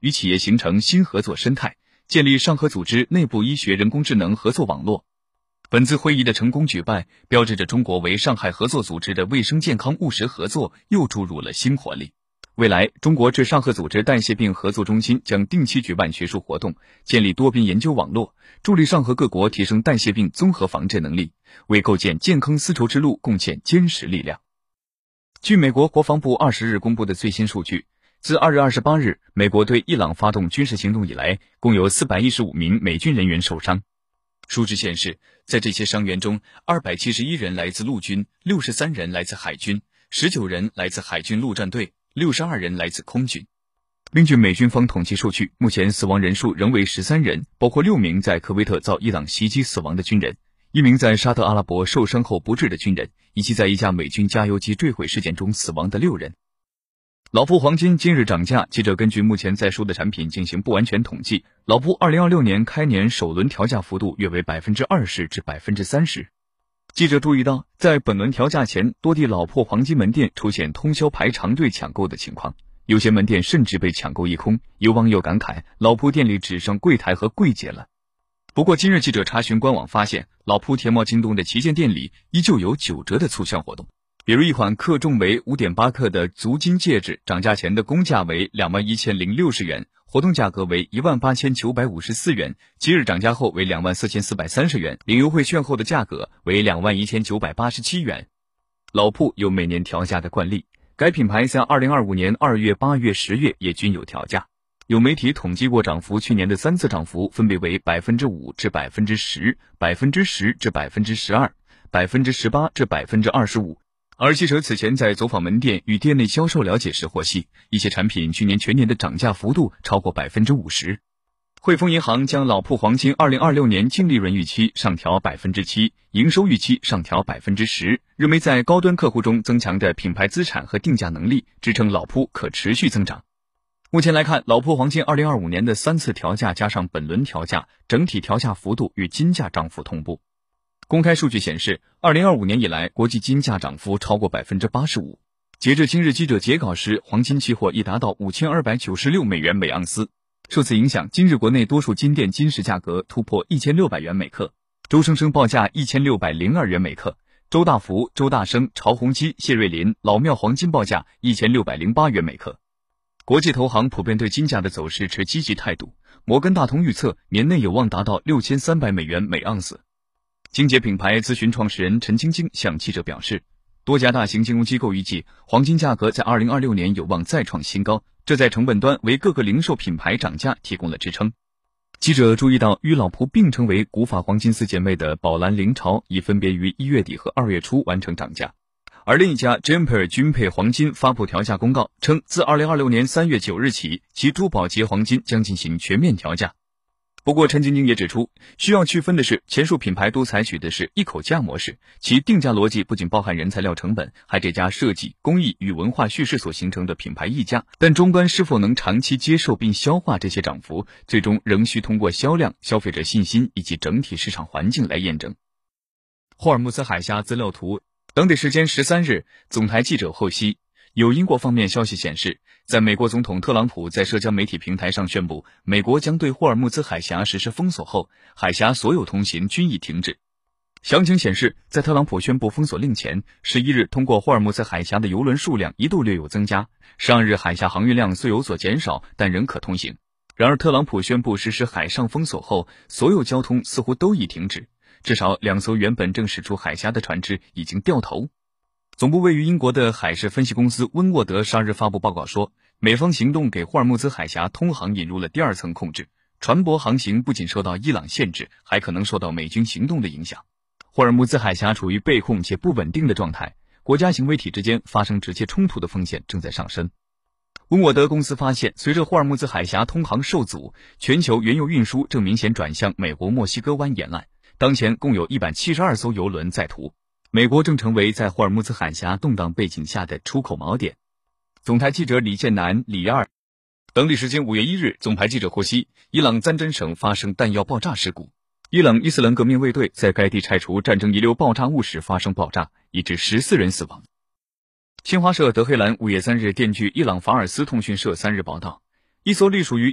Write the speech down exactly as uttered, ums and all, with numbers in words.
与企业形成新合作生态，建立上合组织内部医学人工智能合作网络。本次会议的成功举办，标志着中国为上海合作组织的卫生健康务实合作又注入了新活力。未来，中国至上合组织代谢病合作中心将定期举办学术活动，建立多边研究网络，助力上合各国提升代谢病综合防治能力，为构建健康丝绸之路贡献坚实力量。据美国国防部二十日公布的最新数据，自二月二十八日美国对伊朗发动军事行动以来，共有四百一十五名美军人员受伤。数据显示，在这些伤员中，二百七十一人来自陆军，六十三人来自海军，十九人来自海军陆战队，六十二人来自空军。另据美军方统计数据，目前死亡人数仍为十三人，包括六名在科威特遭伊朗袭击死亡的军人，一名在沙特阿拉伯受伤后不治的军人，以及在一架美军加油机坠毁事件中死亡的六人。老馥黄金今日涨价，记者根据目前在售的产品进行不完全统计，老馥二零二六年开年首轮调价幅度约为 百分之二十 至 百分之三十。记者注意到，在本轮调价前，多地老馥黄金门店出现通宵排长队抢购的情况，有些门店甚至被抢购一空，有网友感慨老馥店里只剩柜台和柜姐了。不过今日记者查询官网发现，老馥天猫京东的旗舰店里依旧有九折的促销活动，比如一款克重为 五点八 克的足金戒指，涨价前的公价为 两万一千零六十元，活动价格为 一万八千九百五十四元，即日涨价后为 两万四千四百三十元，领优惠券后的价格为 两万一千九百八十七元。老馥有每年调价的惯例，该品牌在二零二五年二月、八月、十月也均有调价。有媒体统计过涨幅，去年的三次涨幅分别为 百分之五 至 百分之十、百分之十 至 百分之十二、百分之十八 至 百分之二十五。而记者此前在走访门店与店内销售了解时获悉，一些产品去年全年的涨价幅度超过 百分之五十。汇丰银行将老馥黄金二零二六年净利润预期上调 百分之七， 营收预期上调 百分之十， 认为在高端客户中增强的品牌资产和定价能力，支撑老馥可持续增长。目前来看，老馥黄金二零二五年的三次调价加上本轮调价，整体调价幅度与金价涨幅同步。公开数据显示，二零二五年以来，国际金价涨幅超过 百分之八十五。截至今日记者截稿时，黄金期货已达到五千二百九十六美元每盎司。受此影响，今日国内多数金店金市价格突破一千六百元每克，周生生报价一千六百零二元每克，周大福、周大生、潮宏基、谢瑞麟、老庙黄金报价一千六百零八元每克。国际投行普遍对金价的走势持积极态度，摩根大通预测年内有望达到六千三百美元每盎司。金捷品牌咨询创始人陈晶晶向记者表示，多家大型金融机构预计黄金价格在二零二六年有望再创新高，这在成本端为各个零售品牌涨价提供了支撑。记者注意到，与老馥并称为古法黄金四姐妹的宝蓝灵潮已分别于一月底和二月初完成涨价。而另一家 Jumper 君配黄金发布调价公告，称自二零二六年三月九日起，其珠宝级黄金将进行全面调价。不过陈晶晶也指出，需要区分的是，前述品牌都采取的是一口价模式，其定价逻辑不仅包含原材料成本，还叠加设计、工艺与文化叙事所形成的品牌溢价，但终端是否能长期接受并消化这些涨幅，最终仍需通过销量、消费者信心以及整体市场环境来验证。霍尔木兹海峡资料图。当地时间十三日，总台记者获悉，有英国方面消息显示，在美国总统特朗普在社交媒体平台上宣布美国将对霍尔木兹海峡实施封锁后，海峡所有通行均已停止。详情显示，在特朗普宣布封锁令前，十一日通过霍尔木兹海峡的邮轮数量一度略有增加，十二日海峡航运量虽有所减少，但仍可通行。然而特朗普宣布实施海上封锁后，所有交通似乎都已停止。至少两艘原本正驶出海峡的船只已经掉头。总部位于英国的海事分析公司温沃德上日发布报告说，美方行动给霍尔木兹海峡通航引入了第二层控制，船舶航行不仅受到伊朗限制，还可能受到美军行动的影响。霍尔木兹海峡处于被控且不稳定的状态，国家行为体之间发生直接冲突的风险正在上升。温沃德公司发现，随着霍尔木兹海峡通航受阻，全球原油运输正明显转向美国墨西哥湾沿岸。当前共有一百七十二艘油轮在途，美国正成为在霍尔木兹海峡动荡背景下的出口锚点。总台记者李建南、李二。当地时间五月一日，总台记者获悉，伊朗赞真省发生弹药爆炸事故，伊朗伊斯兰革命卫队在该地拆除战争遗留爆炸物时发生爆炸，已致十四人死亡。新华社德黑兰五月三日电据伊朗法尔斯通讯社三日报道，一艘隶属于